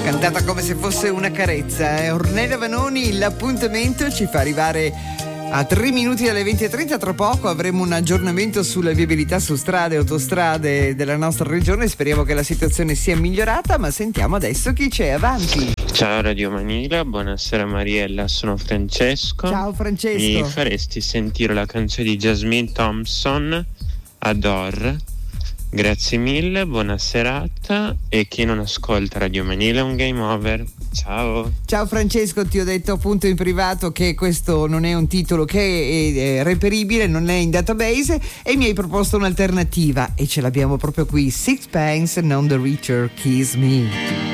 cantata come se fosse una carezza. Ornella Vanoni, l'appuntamento ci fa arrivare a 3 minuti dalle 20:30. Tra poco avremo un aggiornamento sulla viabilità su strade e autostrade della nostra regione. Speriamo che la situazione sia migliorata, ma sentiamo adesso chi c'è avanti. Ciao Radio Manila, buonasera Mariella, sono Francesco. Ciao Francesco. Mi faresti sentire la canzone di Jasmine Thompson, Adore? Grazie mille, buona serata, e chi non ascolta Radio Manila è un game over. Ciao. Ciao Francesco, ti ho detto appunto in privato che questo non è un titolo che è reperibile, non è in database, e mi hai proposto un'alternativa e ce l'abbiamo proprio qui: Sixpence None the Richer Kiss Me.